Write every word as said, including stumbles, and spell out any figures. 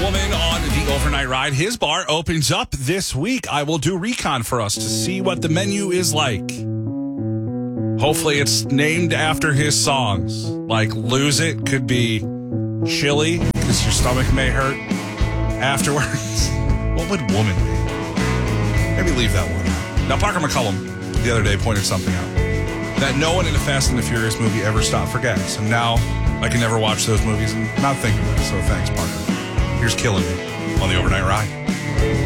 Woman on the overnight ride. His bar opens up this week. I will do recon for us to see what the menu is like. Hopefully it's named after his songs. Like Lose It could be chili because your stomach may hurt afterwards. What would Woman be? Maybe leave that one out. Now, Parker McCullum the other day pointed something out. That no one in a Fast and the Furious movie ever stopped for gas. And now I can never watch those movies and not think of it. So thanks, Parker. Here's Killing Me on the overnight ride.